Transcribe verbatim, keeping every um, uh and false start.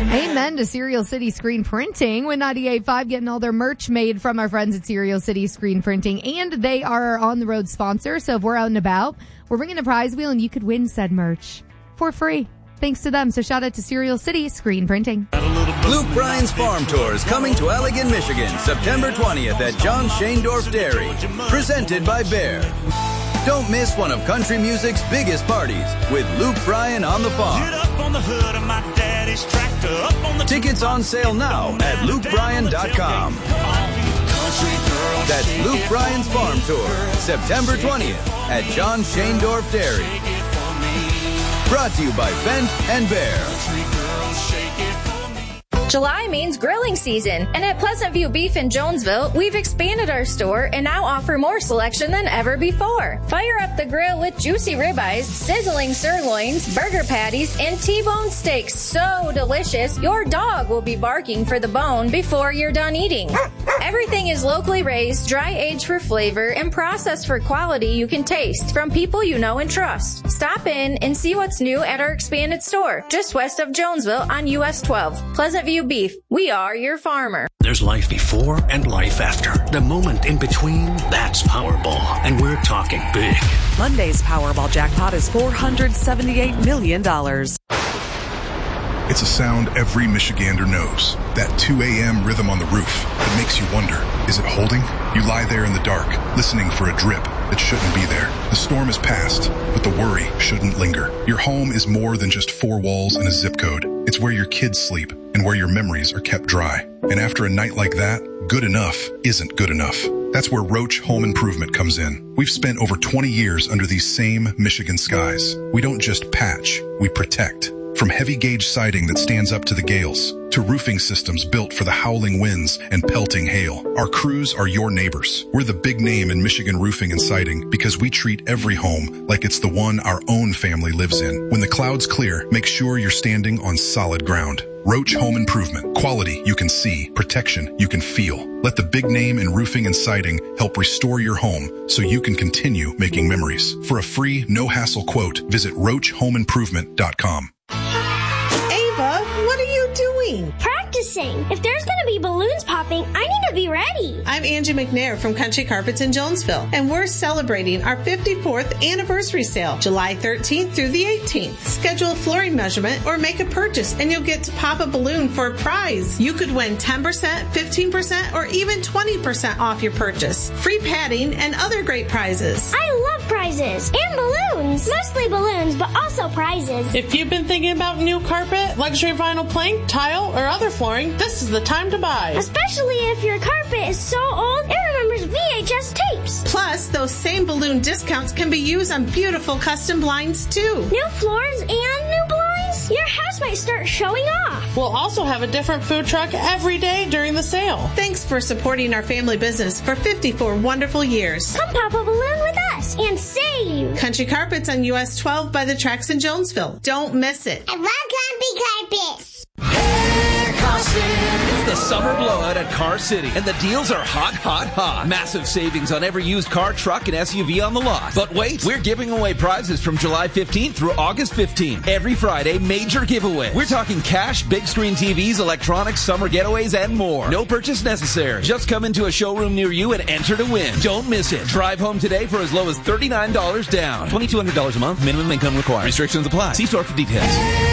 Amen to Cereal City Screen Printing with ninety-eight point five, getting all their merch made from our friends at Cereal City Screen Printing. And they are on the road sponsor. So if we're out and about, we're bringing a prize wheel and you could win said merch for free. Thanks to them. So shout out to Cereal City Screen Printing. Luke Bryan's Farm Tour is coming to Allegan, Michigan, September twentieth at John Shaindorf Dairy. Presented by Bear. Don't miss one of country music's biggest parties with Luke Bryan on the farm. Get up on the hood of my daddy's tractor, up on the Tickets on sale now at luke bryan dot com. That's Luke Bryan's Farm Tour, September twentieth at John Shaindorf Dairy. Brought to you by Fent and Bear. July means grilling season, and at Pleasant View Beef in Jonesville, we've expanded our store and now offer more selection than ever before. Fire up the grill with juicy ribeyes, sizzling sirloins, burger patties, and T-bone steaks so delicious, your dog will be barking for the bone before you're done eating. Everything is locally raised, dry-aged for flavor, and processed for quality you can taste from people you know and trust. Stop in and see what's new at our expanded store, just west of Jonesville on U S twelve. Pleasant View Beef. We are your farmer. There's life before and life after. The moment in between, that's Powerball. And we're talking big. Monday's Powerball jackpot is four hundred seventy-eight million dollars. It's a sound every Michigander knows. That two a.m. rhythm on the roof that makes you wonder, is it holding? You lie there in the dark, listening for a drip that shouldn't be there. The storm is past, but the worry shouldn't linger. Your home is more than just four walls and a zip code. It's where your kids sleep and where your memories are kept dry. And after a night like that, good enough isn't good enough. That's where Roach Home Improvement comes in. We've spent over twenty years under these same Michigan skies. We don't just patch, we protect. From heavy gauge siding that stands up to the gales, to roofing systems built for the howling winds and pelting hail, our crews are your neighbors. We're the big name in Michigan roofing and siding because we treat every home like it's the one our own family lives in. When the clouds clear, make sure you're standing on solid ground. Roach Home Improvement. Quality you can see, protection you can feel. Let the big name in roofing and siding help restore your home so you can continue making memories. For a free, no-hassle quote, visit roach home improvement dot com. Ava, what are you doing? Practicing. If there's going to be balloons popping, I need to be ready. I'm Angie McNair from Country Carpets in Jonesville, and we're celebrating our fifty-fourth anniversary sale, July thirteenth through the eighteenth. Schedule a flooring measurement or make a purchase, and you'll get to pop a balloon for a prize. You could win ten percent, fifteen percent, or even twenty percent off your purchase. Free padding and other great prizes. I love prizes and balloons. Mostly balloons, but also prizes. If you've been thinking about new carpet, luxury vinyl plank, tile, or other flooring, this is the time to buy. Especially if your carpet is so old, it remembers V H S tapes. Plus, those same balloon discounts can be used on beautiful custom blinds, too. New floors and new blinds? Your house might start showing off. We'll also have a different food truck every day during the sale. Thanks for supporting our family business for fifty-four wonderful years. Come pop a balloon with us and save. Country Carpets on U S twelve by the tracks in Jonesville. Don't miss it. I love Country Carpets. Hey, Car City. It's the summer blowout at Car City, and the deals are hot, hot, hot. Massive savings on every used car, truck, and S U V on the lot. But wait, we're giving away prizes from July fifteenth through August fifteenth. Every Friday, major giveaway. We're talking cash, big screen T Vs, electronics, summer getaways, and more. No purchase necessary. Just come into a showroom near you and enter to win. Don't miss it. Drive home today for as low as thirty-nine dollars down. twenty-two hundred dollars a month. Minimum income required. Restrictions apply. See store for details.